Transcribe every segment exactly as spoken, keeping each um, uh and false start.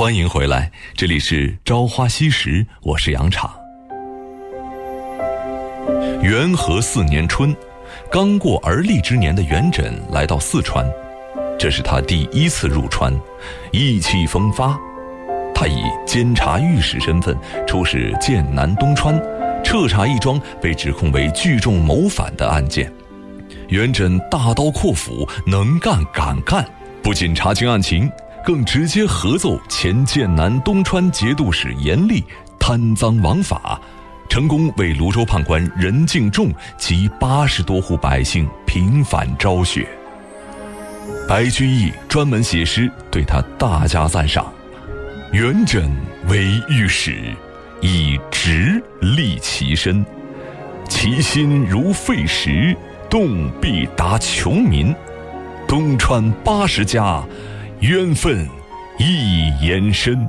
欢迎回来，这里是朝花夕拾，我是杨昶。元和四年春，刚过而立之年的元稹来到四川，这是他第一次入川，意气风发。他以监察御史身份出使剑南东川，彻查一桩被指控为聚众谋反的案件。元稹大刀阔斧，能干敢干，不仅查清案情，更直接合奏前剑南东川节度使严厉贪赃枉法，成功为泸州判官任敬仲及八十多户百姓平反昭雪。白居易专门写诗对他大加赞赏：元稹为御史，以直立其身，其心如沸石，动必达穷民。东川八十家，冤愤一延伸。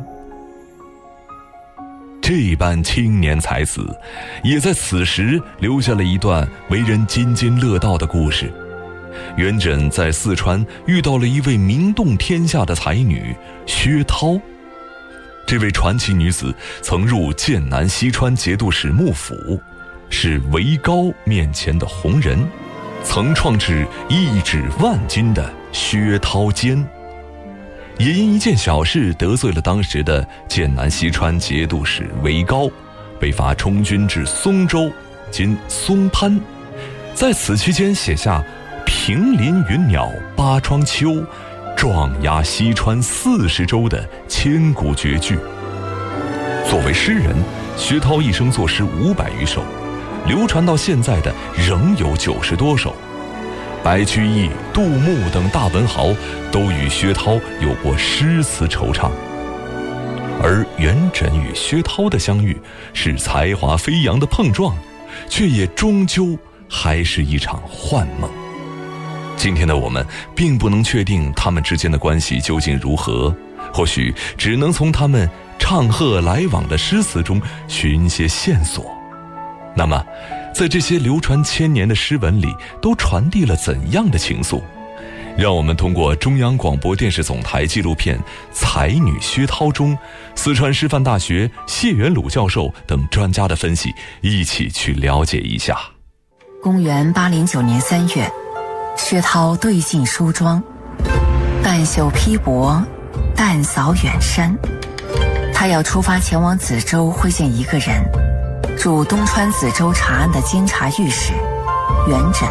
这般青年才子，也在此时留下了一段为人津津乐道的故事。元稹在四川遇到了一位名动天下的才女薛涛。这位传奇女子曾入剑南西川节度使幕府，是韦高面前的红人，曾创制一纸万金的薛涛监，也因一件小事得罪了当时的剑南西川节度使韦高，被罚充军至松州今松潘，在此期间写下平林云鸟八窗秋，壮压西川四十州的千古绝句。作为诗人，薛涛一生作诗五百余首，流传到现在的仍有九十多首。白居易、杜牧等大文豪都与薛涛有过诗词惆怅。而元稹与薛涛的相遇是才华飞扬的碰撞，却也终究还是一场幻梦。今天的我们并不能确定他们之间的关系究竟如何，或许只能从他们唱和来往的诗词中寻些线索。那么在这些流传千年的诗文里，都传递了怎样的情愫？让我们通过中央广播电视总台纪录片《才女薛涛》中四川师范大学谢元鲁教授等专家的分析，一起去了解一下。 公元八零九年三月，薛涛对镜梳妆，半袖披帛，淡扫远山。他要出发前往梓州会见一个人，驻东川梓州查案的监察御史元稹。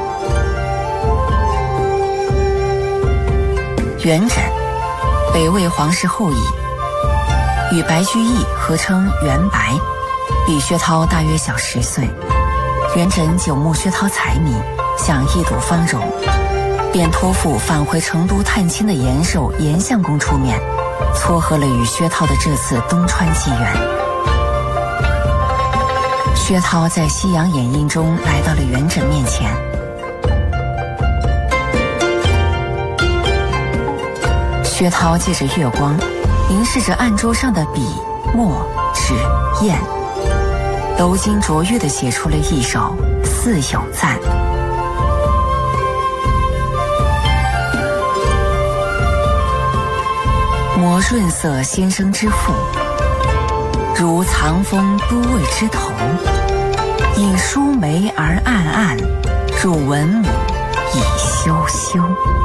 元稹，北魏皇室后裔，与白居易合称元白，比薛涛大约小十岁。元稹久慕薛涛才迷，想一睹芳容，便托付返回成都探亲的延寿延相公出面，撮合了与薛涛的这次东川机缘。薛涛在西洋眼印中来到了元稹面前。薛涛借着月光，凝视着案桌上的笔、墨、纸、砚，鎏金琢玉地写出了一首《四有赞》。磨润色先生之腹，如藏风都尉之头，引疏眉而暗暗，入文母以羞羞。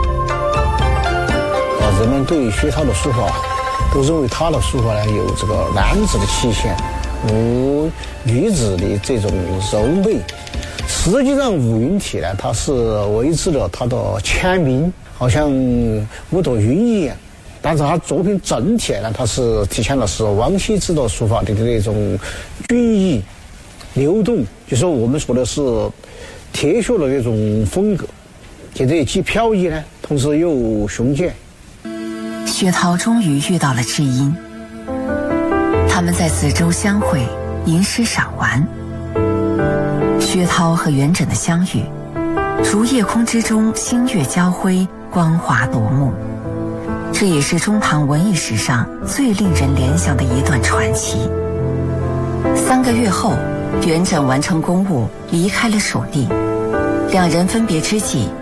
人们对薛涛的书法都认为他的书法呢有这个男子的气象，无女子的这种柔媚。实际上五云帖呢，它是维持了他的签名，好像五朵云一样。但是他作品整体呢，它是体现的是王羲之的书法的那种均匀流动，就说我们说的是铁血的那种风格，觉得既飘逸呢，同时又雄健。 薛涛终于遇到了知音，他们在梓州相会，吟诗赏玩。薛涛和元稹的相遇，如夜空之中星月交辉，光华夺目。这也是中唐文艺史上最令人联想的一段传奇。三个月后，元稹完成公务，离开了蜀地，两人分别之际，